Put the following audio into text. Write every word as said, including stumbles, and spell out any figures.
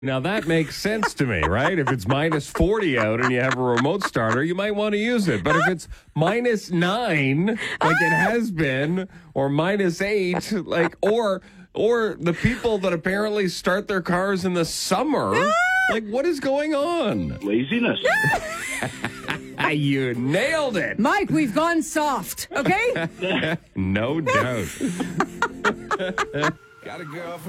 Now, that makes sense to me, right? If it's minus forty out and you have a remote starter, you might want to use it. But if it's minus nine, like it has been, or minus eight, like, or or the people that apparently start their cars in the summer, like, what is going on? Laziness. You nailed it. Mike, we've gone soft, okay? No doubt. Got a girl from